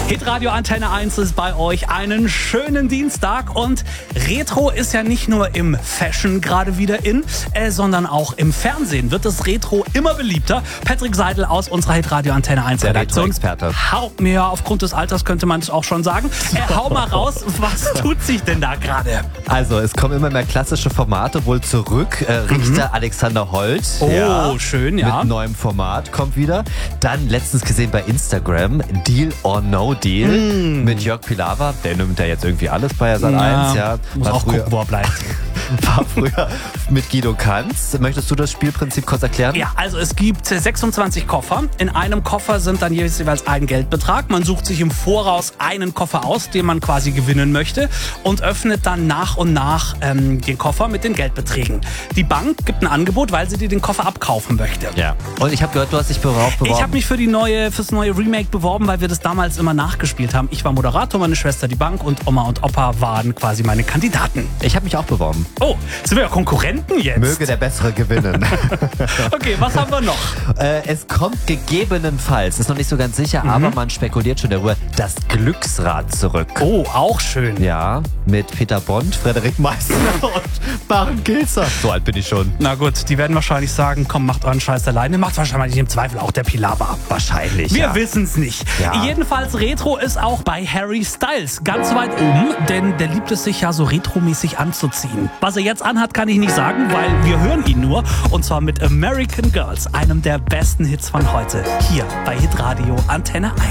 Hitradio Antenne 1 ist bei euch. Einen schönen Dienstag. Und Retro ist ja nicht nur im Fashion gerade wieder in, sondern auch im Fernsehen wird das Retro immer beliebter. Patrick Seidel aus unserer Hitradio Antenne 1 Redaktion. Retro-Experte. Hau mir, aufgrund des Alters könnte man es auch schon sagen. Hau mal raus, was tut sich denn da gerade? Also, es kommen immer mehr klassische Formate wohl zurück. Richter Alexander Holt. Oh, schön, ja. Mit neuem Format kommt wieder. Dann letztens gesehen bei Instagram Deal or No Deal mit Jörg Pilawa. Der nimmt ja jetzt irgendwie alles bei Sat.1. Ja. Muss War auch früher, gucken, wo er bleibt. war früher mit Guido Kanz. Möchtest du das Spielprinzip kurz erklären? Ja, also es gibt 26 Koffer. In einem Koffer sind dann jeweils ein Geldbetrag. Man sucht sich im Voraus einen Koffer aus, den man quasi gewinnen möchte und öffnet dann nach und nach den Koffer mit den Geldbeträgen. Die Bank gibt ein Angebot, weil sie dir den Koffer abkaufen möchte. Ja. Und ich habe gehört, du hast dich beworben. Ich habe mich fürs neue Remake beworben, weil wir das damals immer nachgespielt haben. Ich war Moderator, meine Schwester die Bank und Oma und Opa waren quasi meine Kandidaten. Ich habe mich auch beworben. Oh, sind wir ja Konkurrenten jetzt? Möge der Bessere gewinnen. Okay, was haben wir noch? Es kommt gegebenenfalls, ist noch nicht so ganz sicher, aber man spekuliert schon darüber, das Glücksrad zurück. Oh, auch schön. Ja, mit Peter Bond, Frederik Meissner und Maren Gilzer. So alt bin ich schon. Na gut, die werden wahrscheinlich sagen, komm, macht euren Scheiß alleine. Macht wahrscheinlich im Zweifel auch der Pilawa. Wahrscheinlich, Wir wissen's nicht. Ja. Jedenfalls Retro ist auch bei Harry Styles ganz weit oben, denn der liebt es sich ja so retromäßig anzuziehen. Was er jetzt anhat, kann ich nicht sagen, weil wir hören ihn nur. Und zwar mit American Girls, einem der besten Hits von heute. Hier bei Hitradio Antenne 1.